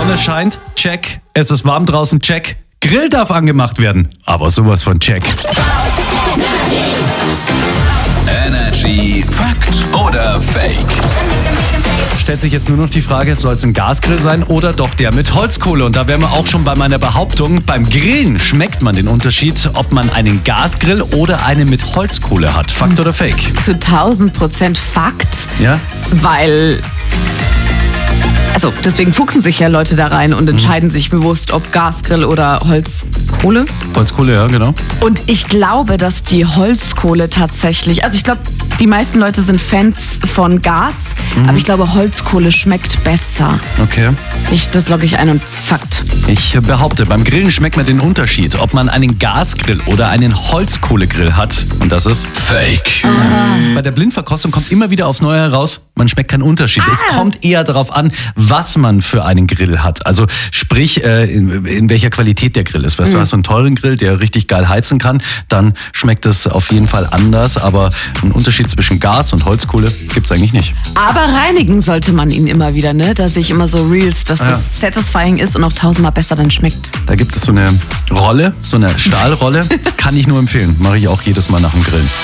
Sonne scheint, check. Es ist warm draußen, check. Grill darf angemacht werden, aber sowas von check. Energy Fakt oder Fake? Stellt sich jetzt nur noch die Frage, soll es ein Gasgrill sein oder doch der mit Holzkohle? Und da wären wir auch schon bei meiner Behauptung, beim Grillen schmeckt man den Unterschied, ob man einen Gasgrill oder einen mit Holzkohle hat. Fakt oder Fake? Zu 1000% Fakt, Ja? weil... Also deswegen fuchsen sich ja Leute da rein und entscheiden sich bewusst, ob Gasgrill oder Holzkohle. Holzkohle, ja, genau. Und ich glaube, dass die Holzkohle tatsächlich, also ich glaube, die meisten Leute sind Fans von Gas, aber ich glaube, Holzkohle schmeckt besser. Okay. Das logge ich ein und Fakt. Ich behaupte, beim Grillen schmeckt man den Unterschied, ob man einen Gasgrill oder einen Holzkohlegrill hat. Und das ist Fake. bei der Blindverkostung kommt immer wieder aufs Neue heraus, man schmeckt keinen Unterschied. Es kommt eher darauf an, was man für einen Grill hat. Also sprich, in welcher Qualität der Grill ist. Weißt du, hast so einen teuren Grill, der richtig geil heizen kann, dann schmeckt es auf jeden Fall anders. Aber einen Unterschied zwischen Gas und Holzkohle gibt es eigentlich nicht. Aber reinigen sollte man ihn immer wieder, ne? Da sehe ich immer so Reels, dass das satisfying ist und auch 1000-mal besser dann schmeckt. Da gibt es so eine Rolle, so eine Stahlrolle. Kann ich nur empfehlen. Mache ich auch jedes Mal nach dem Grillen.